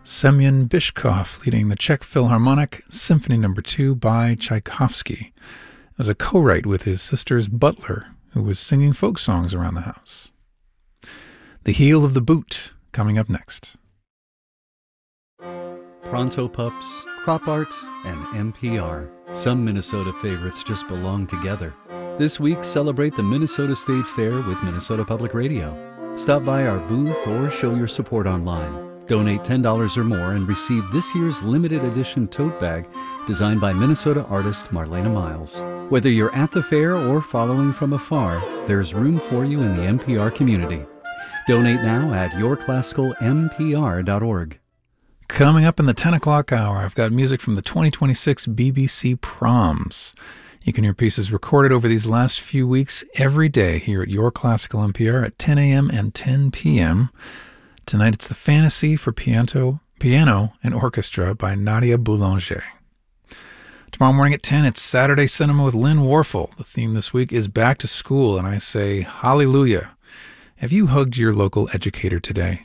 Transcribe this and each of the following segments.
Semyon Bishkov leading the Czech Philharmonic Symphony No. 2 by Tchaikovsky. It was a co-write with his sister's butler, who was singing folk songs around the house. The Heel of the Boot, coming up next. Pronto Pups, Crop Art, and NPR. Some Minnesota favorites just belong together. This week, celebrate the Minnesota State Fair with Minnesota Public Radio. Stop by our booth or show your support online. Donate $10 or more and receive this year's limited edition tote bag designed by Minnesota artist Marlena Miles. Whether you're at the fair or following from afar, there's room for you in the NPR community. Donate now at yourclassicalnpr.org. Coming up in the 10 o'clock hour, I've got music from the 2026 BBC Proms. You can hear pieces recorded over these last few weeks every day here at Your Classical NPR at 10 a.m. and 10 p.m. Tonight it's The Fantasy for Piano and Orchestra by Nadia Boulanger. Tomorrow morning at 10, it's Saturday Cinema with Lynn Warfel. The theme this week is Back to School, and I say hallelujah. Have you hugged your local educator today?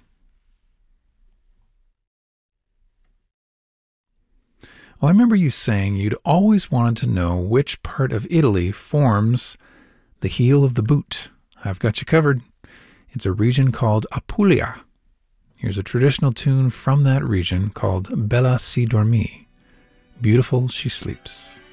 Well, I remember you saying you'd always wanted to know which part of Italy forms the heel of the boot. I've got you covered. It's a region called Apulia. Here's a traditional tune from that region called Bella si dormi. Beautiful she sleeps.